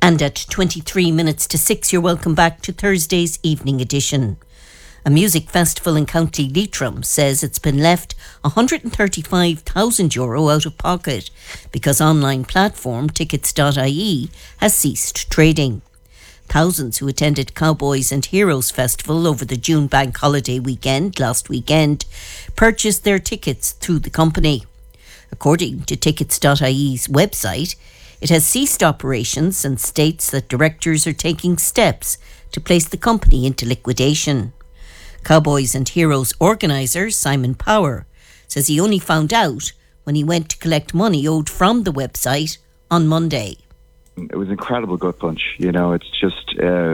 And at 23 minutes to 6, you're welcome back to Thursday's evening edition. A music festival in County Leitrim says it's been left €135,000 out of pocket because online platform tickets.ie has ceased trading. Thousands who attended Cowboys and Heroes Festival over the June bank holiday weekend last weekend purchased their tickets through the company. According to tickets.ie's website, it has ceased operations and states that directors are taking steps to place the company into liquidation. Cowboys and Heroes organiser Simon Power says he only found out when he went to collect money owed from the website on Monday. It was an incredible gut punch. You know, it's just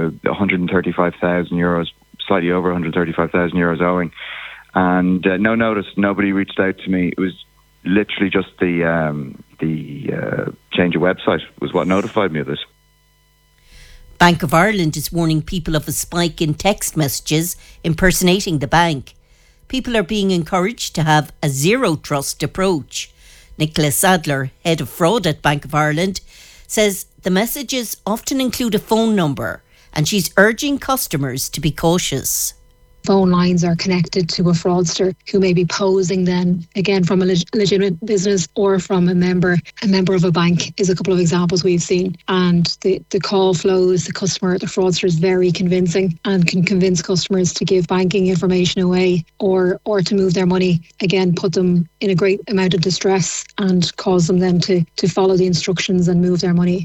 €135,000, slightly over €135,000 owing. And no notice, nobody reached out to me. It was literally just the change of website was what notified me of this. Bank of Ireland is warning people of a spike in text messages impersonating the bank. People are being encouraged to have a zero trust approach. Nicola Sadler, head of fraud at Bank of Ireland, says the messages often include a phone number and she's urging customers to be cautious. Phone lines are connected to a fraudster who may be posing then, again, from a legitimate business or from a member of a bank is a couple of examples we've seen. And the call flows, the fraudster is very convincing and can convince customers to give banking information away or to move their money, again, put them in a great amount of distress and cause them then to follow the instructions and move their money.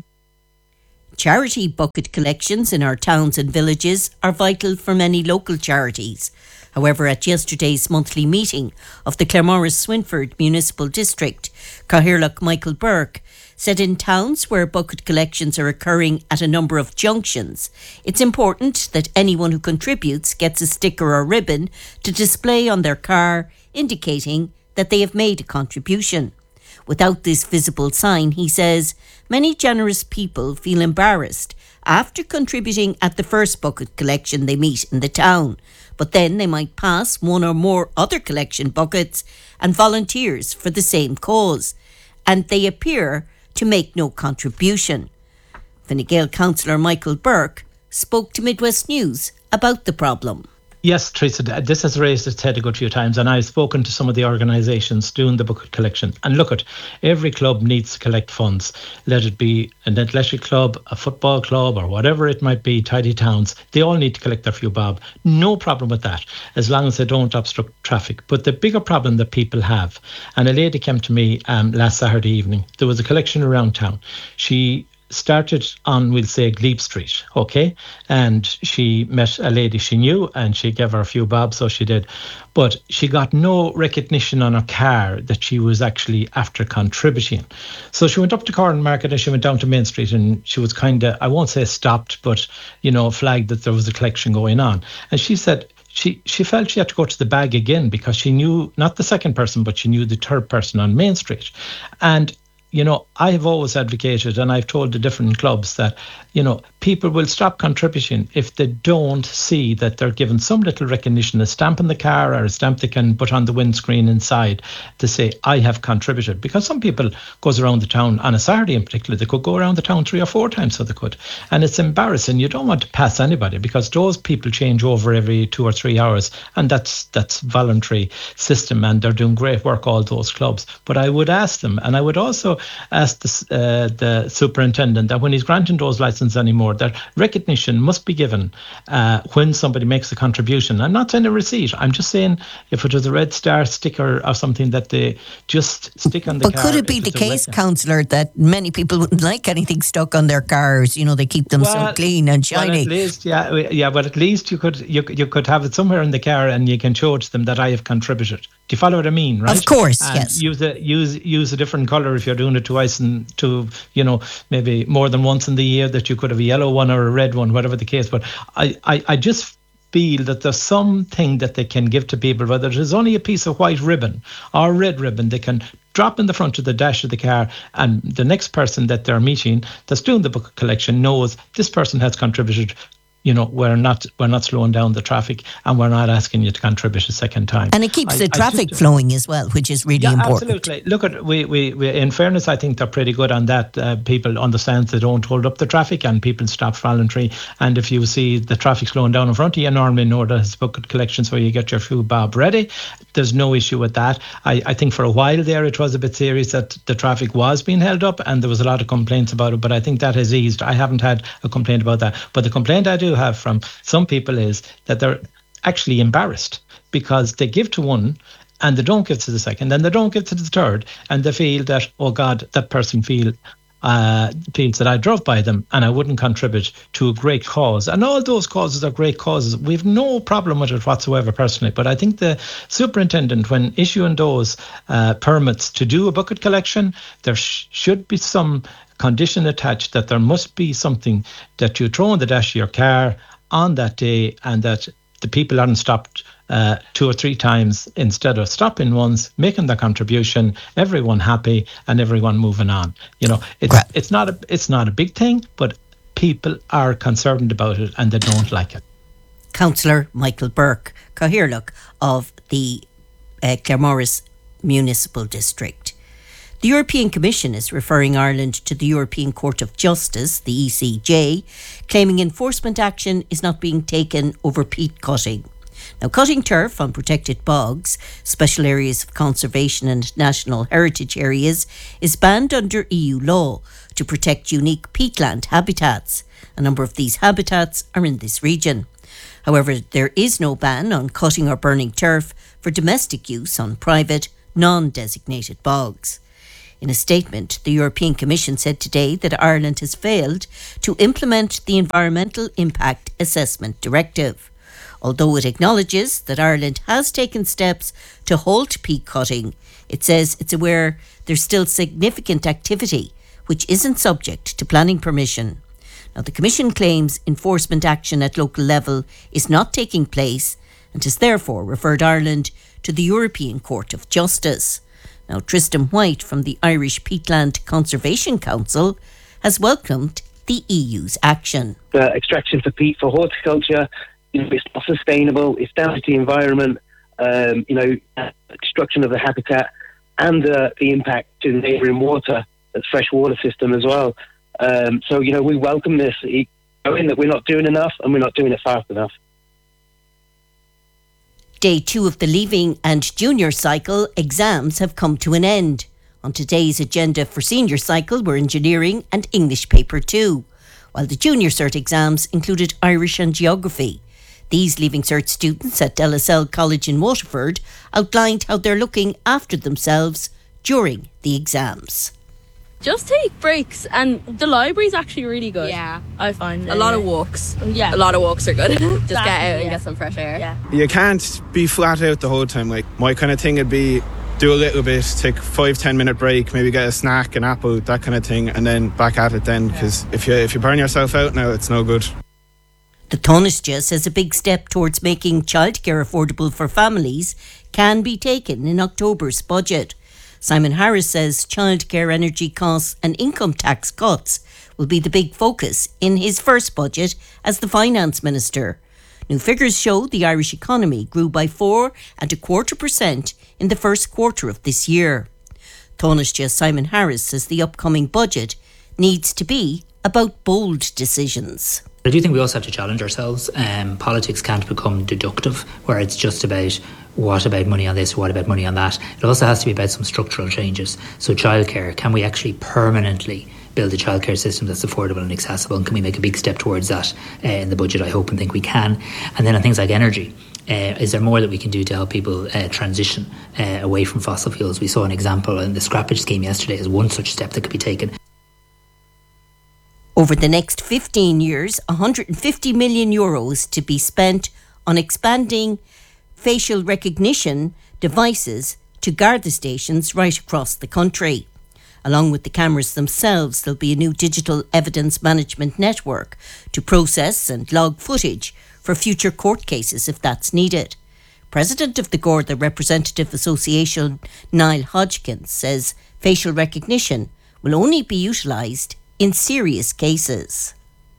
Charity bucket collections in our towns and villages are vital for many local charities. However, at yesterday's monthly meeting of the Claremorris-Swinford Municipal District, Cathaoirleach Michael Burke said in towns where bucket collections are occurring at a number of junctions, it's important that anyone who contributes gets a sticker or ribbon to display on their car indicating that they have made a contribution. Without this visible sign, he says, many generous people feel embarrassed after contributing at the first bucket collection they meet in the town, but then they might pass one or more other collection buckets and volunteers for the same cause, and they appear to make no contribution. Fine Gael councillor Michael Burke spoke to Midwest News about the problem. Yes, Teresa, this has raised its head a good few times, and I've spoken to some of the organisations doing the bucket collection. And look, every club needs to collect funds, let it be an athletic club, a football club, or whatever it might be, tidy towns. They all need to collect their few bob. No problem with that, as long as they don't obstruct traffic. But the bigger problem that people have, and a lady came to me last Saturday evening, there was a collection around town. She started on, we'll say, Glebe Street, okay? And she met a lady she knew and she gave her a few bob, so she did. But she got no recognition on her car that she was actually after contributing. So she went up to Corran Market and she went down to Main Street and she was kind of, I won't say stopped, but, flagged that there was a collection going on. And she said, She felt she had to go to the bag again because she knew not the second person, but she knew the third person on Main Street. And I have always advocated, and I've told the different clubs that, people will stop contributing if they don't see that they're given some little recognition, a stamp in the car or a stamp they can put on the windscreen inside to say, I have contributed. Because some people goes around the town, on a Saturday in particular, they could go around the town 3 or 4 times, so they could. And it's embarrassing. You don't want to pass anybody because those people change over every 2 or 3 hours, and that's voluntary system, and they're doing great work, all those clubs. But I would ask them, and I would also ask the superintendent that when he's granting those licenses anymore, that recognition must be given when somebody makes a contribution. I'm not saying a receipt. I'm just saying if it was a Red Star sticker or something that they just stick on the car. But could it be the case, councillor, that many people wouldn't like anything stuck on their cars? They keep them so clean and shiny. Well, at least, but at least you could have it somewhere in the car and you can show it to them that I have contributed. Do you follow what I mean, right? Of course, and yes. Use a different colour if you're doing it twice and maybe more than once in the year, that you could have a yellow one or a red one, whatever the case. But I just feel that there's something that they can give to people, whether it is only a piece of white ribbon or red ribbon, they can drop in the front of the dash of the car, and the next person that they're meeting that's doing the bucket collection knows this person has contributed we're not slowing down the traffic, and we're not asking you to contribute a second time. And it keeps the traffic flowing as well, which is really important. Absolutely. Look, we in fairness, I think they're pretty good on that. People understand they don't hold up the traffic, and people stop voluntary. And if you see the traffic slowing down in front of you, normally know that it's bucket collections where you get your food bob ready. There's no issue with that. I think for a while there it was a bit serious that the traffic was being held up, and there was a lot of complaints about it, but I think that has eased. I haven't had a complaint about that. But the complaint I do have from some people is that they're actually embarrassed because they give to one and they don't give to the second and they don't give to the third, and they feel that, oh God, that person feels that I drove by them and I wouldn't contribute to a great cause. And all those causes are great causes. We've no problem with it whatsoever personally, but I think the superintendent, when issuing those permits to do a bucket collection, there should be some condition attached that there must be something that you throw in the dash of your car on that day, and that the people aren't stopped 2 or 3 times, instead of stopping once, making their contribution, everyone happy and everyone moving on. It's not a big thing, but people are concerned about it and they don't like it. Councillor Michael Burke, Cathaoirleach of the Claremorris Municipal District. The European Commission is referring Ireland to the European Court of Justice, the ECJ, claiming enforcement action is not being taken over peat cutting. Now, cutting turf on protected bogs, special areas of conservation and national heritage areas is banned under EU law to protect unique peatland habitats. A number of these habitats are in this region. However, there is no ban on cutting or burning turf for domestic use on private, non-designated bogs. In a statement, the European Commission said today that Ireland has failed to implement the Environmental Impact Assessment Directive. Although it acknowledges that Ireland has taken steps to halt peat cutting, it says it's aware there's still significant activity which isn't subject to planning permission. Now, the Commission claims enforcement action at local level is not taking place and has therefore referred Ireland to the European Court of Justice. Now, Tristan White from the Irish Peatland Conservation Council has welcomed the EU's action. The extraction for peat for horticulture, it's not sustainable, it's damage to the environment, destruction of the habitat, and the impact to the neighbouring water, the fresh water system as well. We welcome this, knowing that we're not doing enough and we're not doing it fast enough. Day 2 of the Leaving and Junior Cycle exams have come to an end. On today's agenda for Senior Cycle were Engineering and English Paper 2, while the Junior Cert exams included Irish and Geography. These Leaving Cert students at LSL College in Waterford outlined how they're looking after themselves during the exams. Just take breaks, and the library's actually really good. Yeah, I find a lot of walks. Yeah, a lot of walks are good. Just get out and get some fresh air. Yeah, you can't be flat out the whole time. Like, my kind of thing would be do a little bit, take 5-10 minute break, maybe get a snack, an apple, that kind of thing, and then back at it then. Because if you burn yourself out now, it's no good. The Taoiseach says a big step towards making childcare affordable for families can be taken in October's budget. Simon Harris says childcare, energy costs and income tax cuts will be the big focus in his first budget as the Finance Minister. New figures show the Irish economy grew by 4.25% in the first quarter of this year. Taoiseach Simon Harris says the upcoming budget needs to be about bold decisions. I do think we also have to challenge ourselves. Politics can't become deductive, where it's just about what about money on this, what about money on that. It also has to be about some structural changes. So childcare, can we actually permanently build a childcare system that's affordable and accessible, and can we make a big step towards that in the budget? I hope and think we can. And then on things like energy, is there more that we can do to help people transition away from fossil fuels? We saw an example in the scrappage scheme yesterday as one such step that could be taken. Over the next 15 years, €150 million to be spent on expanding facial recognition devices to Garda stations right across the country. Along with the cameras themselves, there'll be a new digital evidence management network to process and log footage for future court cases if that's needed. President of the Garda Representative Association, Niall Hodgkins, says facial recognition will only be utilised in serious cases.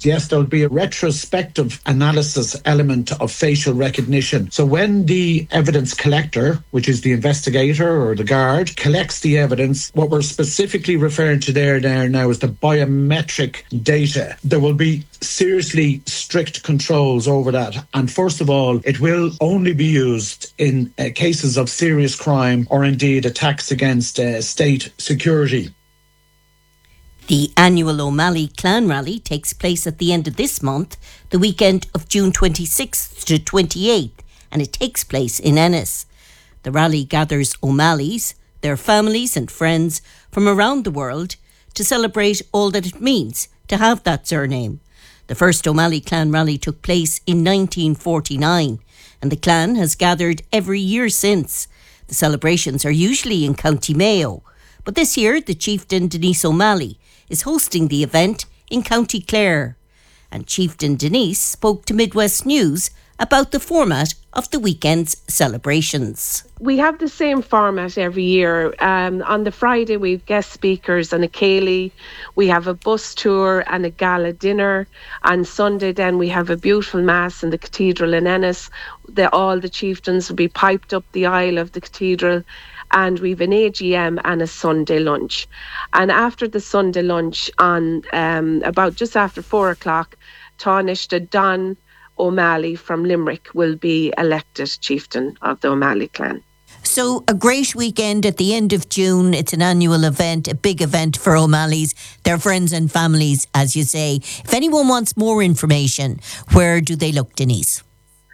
yes, there'll be a retrospective analysis element of facial recognition. So when the evidence collector, which is the investigator or the guard, collects the evidence, what we're specifically referring to there now is the biometric data. There will be seriously strict controls over that. And first of all, it will only be used in cases of serious crime or indeed attacks against state security. The annual O'Malley Clan Rally takes place at the end of this month, the weekend of June 26th to 28th, and it takes place in Ennis. The rally gathers O'Malleys, their families and friends from around the world to celebrate all that it means to have that surname. The first O'Malley Clan Rally took place in 1949, and the clan has gathered every year since. The celebrations are usually in County Mayo, but this year the chieftain Denise O'Malley is hosting the event in County Clare. And Chieftain Denise spoke to Midwest News about the format of the weekend's celebrations. We have the same format every year. On the Friday we have guest speakers and a céilí. We have a bus tour and a gala dinner. On Sunday then we have a beautiful mass in the cathedral in Ennis. All the chieftains will be piped up the aisle of the cathedral, and we've an AGM and a Sunday lunch. And after the Sunday lunch, on about just after 4 o'clock, Taoiseach Don O'Malley from Limerick will be elected chieftain of the O'Malley clan. So a great weekend at the end of June. It's an annual event, a big event for O'Malleys, their friends and families, as you say. If anyone wants more information, where do they look, Denise?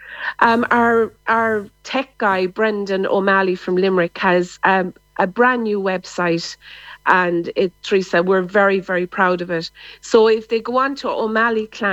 Our tech guy, Brendan O'Malley from Limerick, has a brand new website, and Teresa, we're very, very proud of it. So if they go on to O'Malley Clan